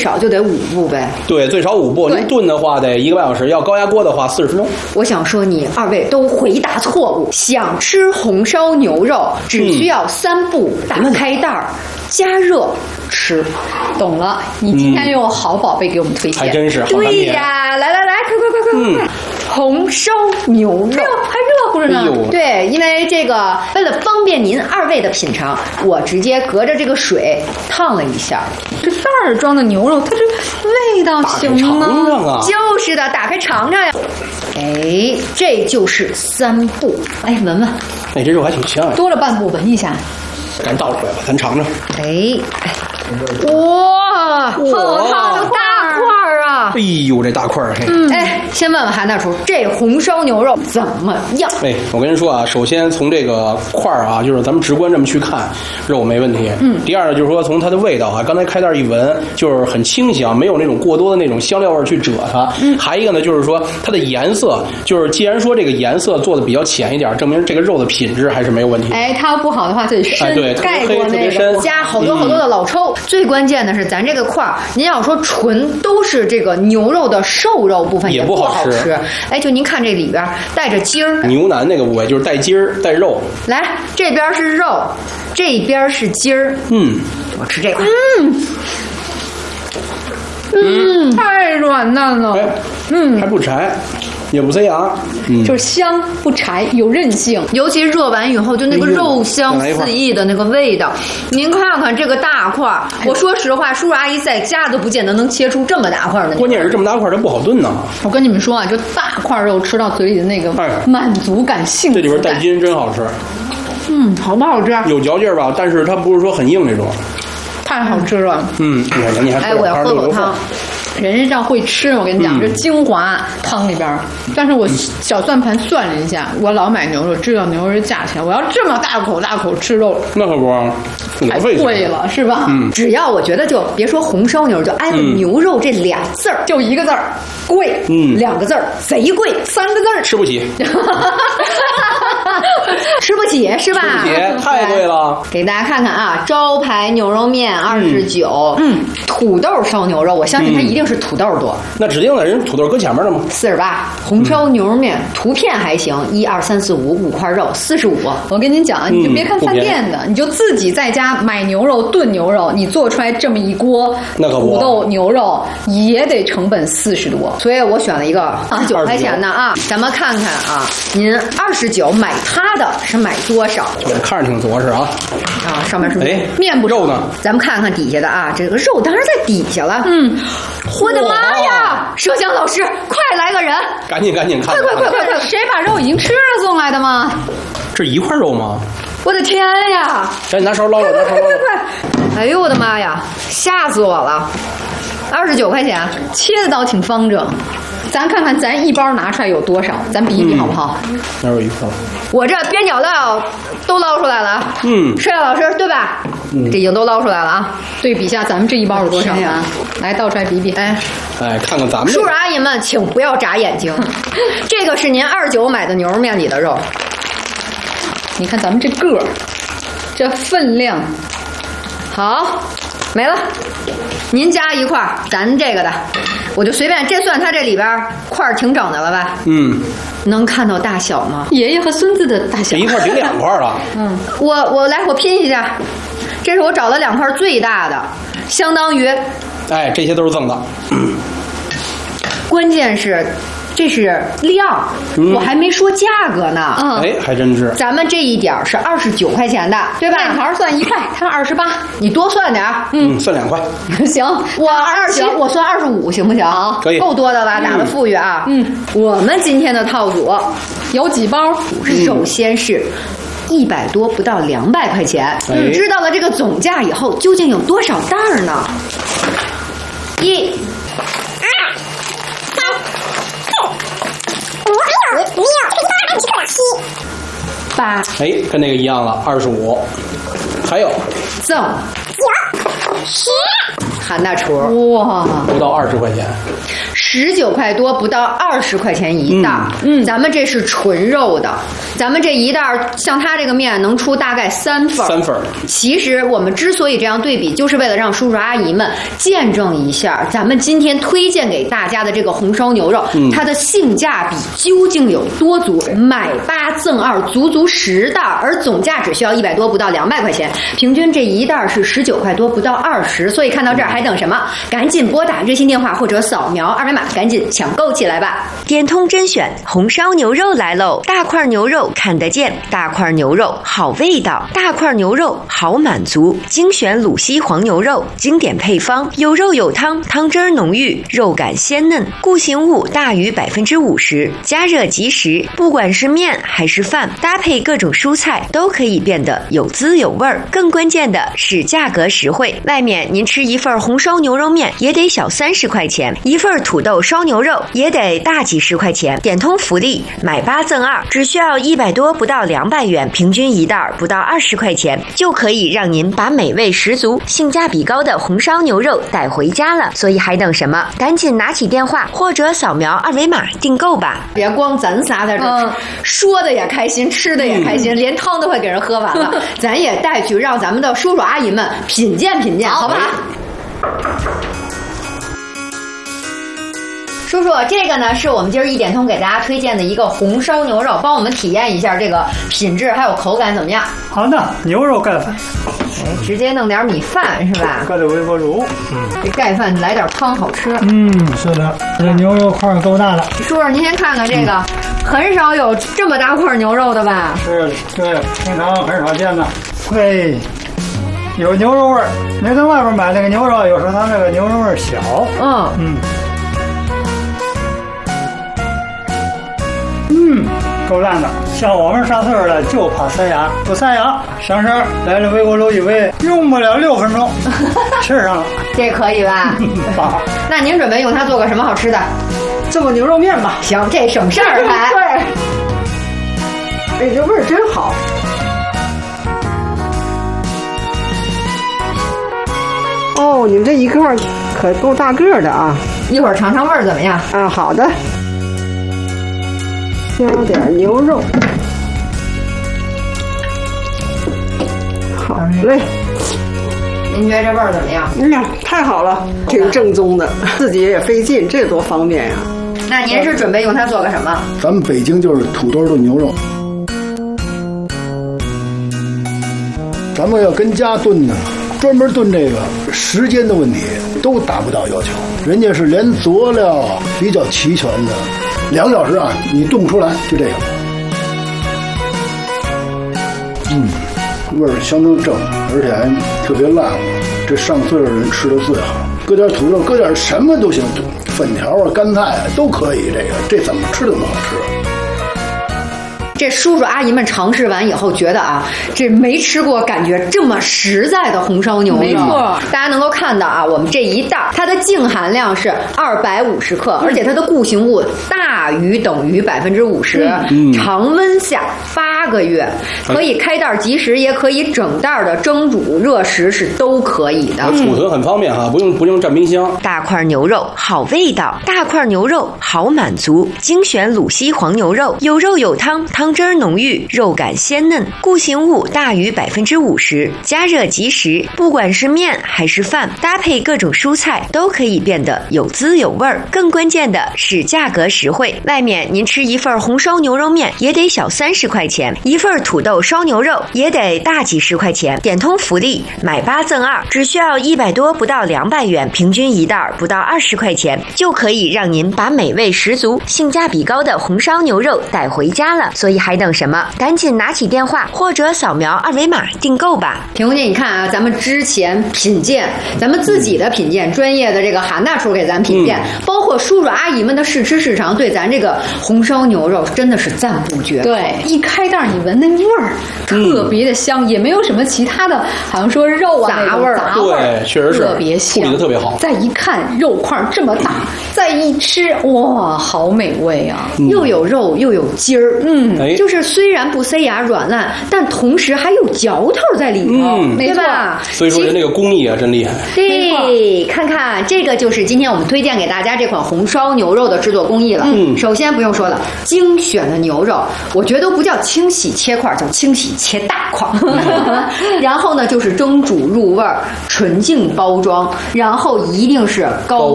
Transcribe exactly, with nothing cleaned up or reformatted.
少就得五步呗。 对，最少五步。您炖的话得一个半小时，要高压锅的话四十分钟。 我想说，你二位都回答错误。想吃红烧牛肉，只需要三步：嗯、打开袋儿，加热。吃， 懂了。你今天用好宝贝给我们推荐， 还真是。 对呀，来来来，快快快快快！嗯、红烧牛肉，哎呦， 还热乎着呢。 哎、对，因为这个为了方便您二位的品尝，我直接隔着这个水烫了一下。 这袋儿装的牛肉，它这味道行吗？ 尝尝啊！ 就是的，打开尝尝呀。哎，这就是三步。哎，闻闻。 哎，这肉还挺香呀。 多了半步，闻一下。 咱倒出来吧，咱尝尝。 哎，哇，好大块儿啊！ 哎呦，这大块儿！ 嗯，哎，先问问韩大厨，这红烧牛肉怎么样？ 哎，我跟您说啊，首先从这个块儿啊，就是咱们直观这么去看，肉没问题。嗯。第二呢，就是说从它的味道啊，刚才开袋一闻，就是很清香，没有那种过多的那种香料味去遮它。嗯。还一个呢，就是说它的颜色，就是既然说这个颜色做的比较浅一点，证明这个肉的品质还是没有问题。 哎，它要不好的话，就得深。 哎，对。 盖过那个，加好多好多的老抽。嗯、最关键的是，咱这个块儿，您要说纯都是这个牛肉的瘦肉部分， 也不好吃。 吃哎，就您看这里边带着筋儿， 牛腩那个部位就是带筋儿、带肉。 来，这边是肉，这边是筋儿。 嗯， 我吃这块。 嗯。嗯，太软烂了。 哎， 嗯， 还不柴。也不塞牙， 嗯，就是香不柴，有韧性。 尤其热完以后，就那个肉香四溢的那个味道。您看看这个大块儿，我说实话，叔叔阿姨在家都不见得能切出这么大块的。 关键是这么大块它不好炖呢。 我跟你们说啊，就大块肉吃到嘴里的那个满足感、幸福感。 这里边带筋真好吃。 嗯，好不好吃？ 有嚼劲儿吧，但是它不是说很硬那种。 太好吃了。 嗯，你看你还哎，我要喝口汤。 人家这样会吃，我跟你讲，这、嗯、精华汤里边。但是我小算盘算了一下，我老买牛肉，知道牛肉价钱，我要这么大口大口吃肉， 那可不， 太贵了，是吧？ 嗯， 只要我觉得就别说红烧牛肉，就挨个牛肉这俩字儿、 嗯，就一个字儿，贵。 嗯， 两个字儿，贼贵。三个字儿， 吃不起。 吃不起是吧？ 吃不起，太贵了。 给大家看看啊，招牌牛肉面二十九，嗯，土豆烧牛肉，我相信它一定是土豆多。 嗯、那指定的人土豆搁前面了吗？ 四十八，红烧牛肉面、嗯、图片还行，一二三四五五块肉，四十五。 我跟您讲啊，你就别看饭店的，嗯、你就自己在家买牛肉炖牛肉，你做出来这么一锅土豆牛肉也得成本四十多。 所以我选了一个十九块钱的啊，咱们看看啊，您二十九买它的是买多少？ 看着挺着实啊。 啊，上面是哎面不肉呢？ 咱们看看底下的啊，这个肉当然在底下了。 嗯， 我的妈呀！麝香老师，快来个人！ 赶紧赶紧看！ 快快快快快！ 谁把肉已经吃了送来的吗？ 这一块肉吗？ 我的天呀！ 赶紧拿勺捞了，拿勺捞了！ 快快快！哎呦我的妈呀！吓死我了！二十九块钱， 切的倒挺方正。咱看看咱一包拿出来有多少，咱比一比好不好？ 哪有一块？ 我这边角料都捞出来了。 嗯， 麝香老师对吧？嗯，这已经都捞出来了啊。 对比一下咱们这一包有多少啊？来倒出来比比。 哎哎，看看咱们。 叔叔阿姨们，请不要眨眼睛。这个是您二九买的牛肉面里的肉。 你看咱们这个，这分量， 好，没了。您加一块，咱这个的，我就随便，这算它这里边块儿挺整的了吧？ 嗯， 能看到大小吗？ 爷爷和孙子的大小。 这一块顶两块了。 嗯，我我来，我拼一下，这是我找了两块最大的，相当于， 哎，这些都是赠的。嗯、 关键是。这是量、嗯，我还没说价格呢。 嗯， 哎，还真是。 咱们这一点是二十九块钱的，对吧？ 面条算一块，它二十八， 你多算点儿。 嗯，算两块。 行，我二十，我算二十五，行不行？ 可以， 够多的吧？打的富裕啊。 嗯， 我们今天的套组有几包？ 首先是。一百多不到两百块钱，嗯，知道了这个总价以后，究竟有多少袋儿呢？一、二、三、四、五、六、七、八， 哎，跟那个一样了，二十五。还有赠九、十，韩大厨， 哇， 不到二十块钱。 十九块多，不到二十块钱一袋。 嗯， 咱们这是纯肉的，咱们这一袋像它这个面能出大概三份。 三份。 其实我们之所以这样对比，就是为了让叔叔阿姨们见证一下咱们今天推荐给大家的这个红烧牛肉，嗯、它的性价比究竟有多足？买八赠二，足足十袋，而总价只需要一百多，不到两百块钱，平均这一袋是十九块多，不到二十。所以看到这儿还等什么？赶紧拨打热线电话或者扫描二维码，赶紧抢购起来吧！ 电通甄选红烧牛肉来喽！大块牛肉看得见，大块牛肉好味道，大块牛肉好满足。精选鲁西黄牛肉，经典配方，有肉有汤，汤汁浓郁，肉感鲜嫩，固形物大于百分之五十，加热即食。不管是面还是饭，搭配各种蔬菜都可以变得有滋有味儿。更关键的是价格实惠，外面您吃一份红烧牛肉面也得小三十块钱，一份土豆烧牛肉也得大几十块钱。点通福利，买八赠二，只需要一百多，不到两百元，平均一袋不到二十块钱，就可以让您把美味十足、性价比高的红烧牛肉带回家了。所以还等什么？赶紧拿起电话或者扫描二维码订购吧！ 别光咱仨在这儿、嗯、说的也开心，吃的也开心，嗯、连汤都快给人喝完了，咱也带去让咱们的叔叔阿姨们品鉴品鉴，好不好？叔叔，这个呢是我们今儿一点通给大家推荐的一个红烧牛肉，帮我们体验一下这个品质还有口感怎么样？ 好的，牛肉盖饭， 哎，直接弄点米饭是吧？ 搁点微波炉， 嗯，这盖饭来点汤好吃。 嗯，是的，这牛肉块够大的。 叔叔，您先看看这个，嗯、很少有这么大块牛肉的吧？ 是，对，平常很少见的。对。有牛肉味儿，你在外边买那个牛肉，有时候它那个牛肉味儿小。 嗯嗯嗯，够烂的。像我们上岁数了，就怕塞牙，不塞牙。上身来了微波炉一煨，用不了六分钟，吃上了。 这可以吧？ 棒。 那您准备用它做个什么好吃的？ 做个牛肉面吧。 行，这省事儿还。 对。哎，这味儿真好。哦，你们这一块可够大个的啊！ 一会儿尝尝味儿怎么样？ 啊，好的。加点牛肉，好嘞。 您觉得这味儿怎么样？ 哎呀，太好了，挺正宗的，自己也费劲，这多方便呀！ 那您是准备用它做个什么？ 咱们北京就是土豆炖牛肉，咱们要跟家炖呢。专门炖这个时间的问题都达不到要求，人家是连佐料比较齐全的，两个小时啊，你炖不出来，就这个，嗯，味儿相当正，而且还特别辣，这上岁数人吃的最好。搁点土豆，搁点什么都行，粉条啊、干菜啊都可以。这个这怎么吃都那么好吃。 这叔叔阿姨们尝试完以后觉得啊，这没吃过感觉这么实在的红烧牛肉。 没错， 大家能够看到啊，我们这一袋它的净含量是二百五十克，而且它的固形物大于等于百分之五十，常温下八个月，可以开袋即食，也可以整袋的蒸煮热食是都可以的。 储存很方便哈，不用不用占冰箱。 大块牛肉好味道，大块牛肉好满足。精选鲁西黄牛肉，有肉有汤，汤汁浓郁，肉感鲜嫩，固形物大于百分之五十，加热即食。不管是面还是饭，搭配各种蔬菜都可以变得有滋有味儿。更关键的是价格实惠，外面您吃一份红烧牛肉面也得小三十块钱，一份土豆烧牛肉也得大几十块钱。点通福利，买八赠二，只需要一百多，不到两百元，平均一袋不到二十块钱，就可以让您把美味十足、性价比高的红烧牛肉带回家了。所以还等什么？赶紧拿起电话或者扫描二维码订购吧。 屏幕姐，你看啊，咱们之前品鉴，咱们自己的品鉴，专业的这个韩大厨给咱品鉴，嗯、包括叔叔阿姨们的试吃试尝，对咱这个红烧牛肉真的是赞不绝口。 对，一开袋儿你闻那味儿特别的香，也没有什么其他的，好像说肉啊杂味儿， 杂味儿， 对，确实是特别香， 处理的特别好。 再一看肉块这么大，再一吃，哇，好美味啊！ 嗯、 又有肉又有筋儿，嗯， 哎、 就是虽然不塞牙软烂，但同时还有嚼头在里头， 嗯、 对吧？ 所以说人这个工艺啊真厉害。 对，看看这个就是今天我们推荐给大家这款红烧牛肉的制作工艺了。嗯，首先不用说了，精选的牛肉，我觉得都不叫清洗切块，叫清洗切大块。然后呢，就是蒸煮入味儿，纯净包装，然后一定是高